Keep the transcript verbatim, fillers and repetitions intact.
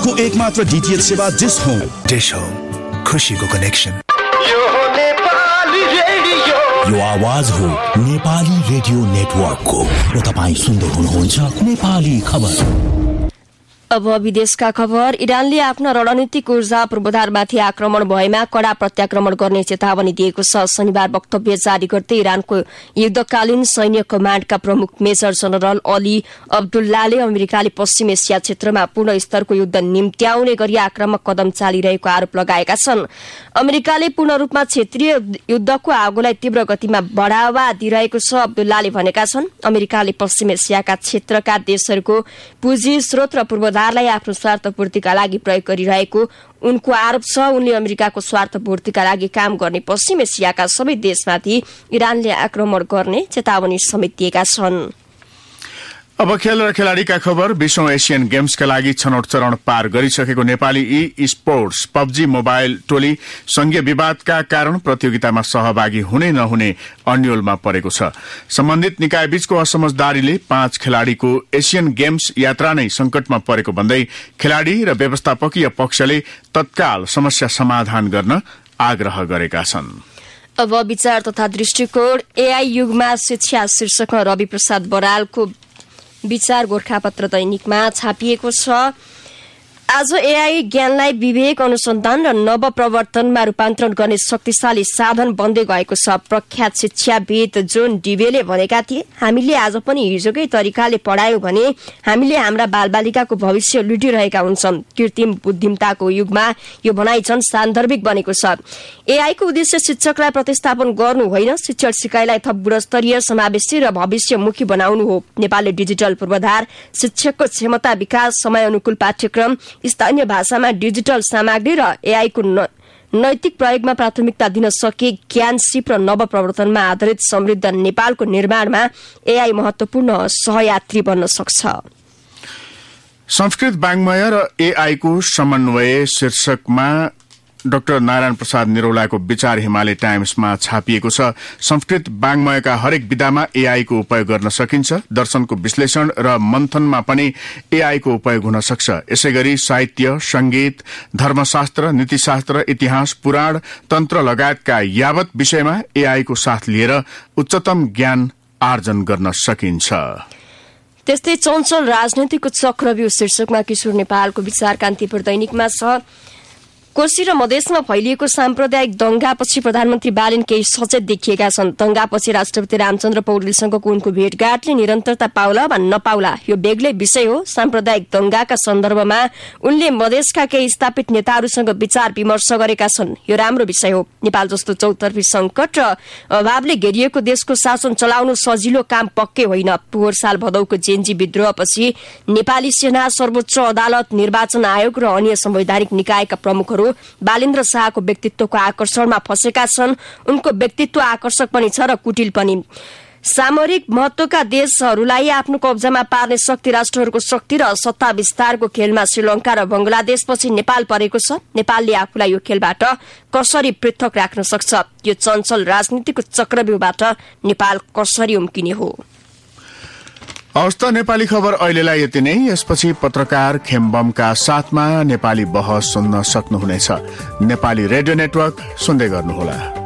नेपालको एकमात्र डीटीएच सेवा डिश होम। डिश होम, खुशीको कनेक्सन। यो आवाज हो नेपाली रेडियो नेटवर्कको र तपाईँ सुन्दै हुनुहुन्छ नेपाली खबर। अब विदेशका खबर। इरानले आफ्ना रणनीतिक ऊर्जा पूर्वाधारमाथि आक्रमण भएमा कड़ा प्रत्याक्रमण गर्ने चेतावनी दिएको छ। शनिबार वक्तव्य जारी गर्दै इरानको युद्धकालीन सैन्य कमाण्डका प्रमुख मेजर जनरल अली अब्दुल्लाले अमेरिकाले पश्चिम एसिया क्षेत्रमा पूर्ण स्तरको युद्ध निम्त्याउने गरी आक्रामक कदम चालिरहेको आरोप लगाएका छन्। अमेरिकाले पूर्ण रूपमा क्षेत्रीय युद्धको आगोलाई तीव्र गतिमा बढ़ावा दिइरहेको छ, अब्दुल्लाले भनेका छन्। अमेरिकाले पश्चिम एसियाका क्षेत्रका देशहरूको पुँजी स्रोत र पूर्वाधार लाई आफ्नो स्वार्थपूर्तिका लागि प्रयोग गरिरहेको उनको आरोप छ। उनले अमेरिकाको स्वार्थपूर्तिका लागि काम गर्ने पश्चिम एसियाका सबै देशमाथि इरानले आक्रमण गर्ने चेतावनी समेत दिएका छन्। अब खेल र खेलाड़ीका खबर। बीसौं एशियन गेम्सका लागि छनौट चरण पार गरिसकेको Nepali e sports PUBG mobile टोली संघीय विवादका कारण प्रतियोगितामा सहभागी हुने नहुने अन्यलमा परेको छ। सम्बन्धित निकाय बीचको असमझदारीले पाँच खेलाड़ीको एशियन गेम्स यात्रा नै संकटमा परेको भन्दै खेलाड़ी र व्यवस्थापकीय पक्षले तत्काल समस्या समाधान गर्न आग्रह गरेका छन्। अब विचार तथा दृष्टिकोण। एआई युगमा शिक्षा शीर्षकमा रवि प्रसाद बरालको विचार गोरखापत्र दैनिकमा छापिएको छ। आज एआई ज्ञानलाई विवेक, अनुसन्धान र नव प्रवर्तनमा रूपान्तरण गर्ने शक्तिशाली साधन बन्दै गएको छ। प्रख्यात शिक्षाविद जोन डिवेले भनेका थिए, हामीले आज पनि हिजोकै तरिकाले पढायौं भने हामीले हाम्रा बालबालिकाको भविष्य लुटिरहेका हुन्छौं। कृत्रिम बुद्धिमत्ताको युगमा यो भनाइ झन् सान्दर्भिक बनेको छ। एआईको उद्देश्य शिक्षकलाई प्रतिस्थापन गर्नु होइन, शिक्षण सिकाइलाई थप गुणस्तरीय, समावेशी र भविष्यमुखी बनाउनु हो। नेपालले डिजिटल पूर्वाधार, शिक्षकको क्षमता विकास, समय अनुकूल पाठ्यक्रम, स्थानीय भाषामा डिजिटल सामग्री र एआईको नैतिक प्रयोगमा प्राथमिकता दिन सके ज्ञान सिप र नव प्रवर्तनमा आधारित समृद्ध नेपालको निर्माणमा एआई महत्वपूर्ण सहयात्री बन्न सक्छ। संस्कृत वाङ्मय र एआईको समन्वय शीर्षकमा डाक्टर नारायण प्रसाद निरौलाको विचार हिमालय टाइम्समा छापिएको छ। संस्कृत वाङ्मयका हरेक विधामा एआईको उपयोग गर्न सकिन्छ। दर्शनको विश्लेषण र मन्थनमा पनि एआईको उपयोग हुन सक्छ। यसैगरी साहित्य, संगीत, धर्मशास्त्र, नीतिशास्त्र, इतिहास, पुराण, तन्त्र लगायतका यावत विषयमा एआईको साथ लिएर उच्चतम ज्ञान आर्जन गर्न सकिन्छ। त्यस्तै चञ्चल राजनीतिको चक्रव्यूह शीर्षकमा किशोर नेपालको विचार कान्तिपुर दैनिकमा छ। कोशी र मधेसमा फैलिएको साम्प्रदायिक दंगापछि प्रधानमन्त्री बालेन केही सचेत देखिएका छन्। दंगापछि राष्ट्रपति रामचन्द्र पौडेलसँगको उनको भेटघाटले निरन्तरता पाउला वा नपाउला यो बेग्लै विषय हो। साम्प्रदायिक दंगाका सन्दर्भमा उनले मधेसका केही स्थापित नेताहरूसँग विचार विमर्श गरेका छन्। यो राम्रो विषय हो। नेपाल जस्तो चौतर्फी संकट र अभावले घेरिएको देशको शासन चलाउनु सजिलो काम पक्कै होइन। पोहोर साल भदौको जेन्जी विद्रोहपछि नेपाली सेना, सर्वोच्च अदालत, निर्वाचन आयोग र अन्य संवैधानिक निकायका प्रमुखहरू बालेन्द्र शाहको व्यक्तित्वको आकर्षणमा फँसेका छन्। उनको व्यक्तित्व आकर्षक पनि छ र कुटिल पनि। सामरिक महत्वका देशहरूलाई आफ्नो कब्जामा पार्ने शक्ति राष्ट्रहरूको शक्ति र सत्ता विस्तारको खेलमा श्रीलंका र बंगलादेशपछि नेपाल परेको छ। नेपालले आफूलाई यो खेलबाट कसरी पृथक राख्न सक्छ? यो चञ्चल राजनीतिको चक्रव्यूहबाट नेपाल कसरी उम्किने हो? हवस् त, नेपाली खबर अहिलेलाई यति नै। यसपछि पत्रकार खेम्बमका साथमा नेपाली बहस सुन्न सक्नुहुनेछ। नेपाली रेडियो नेटवर्क सुन्दै गर्नुहोला।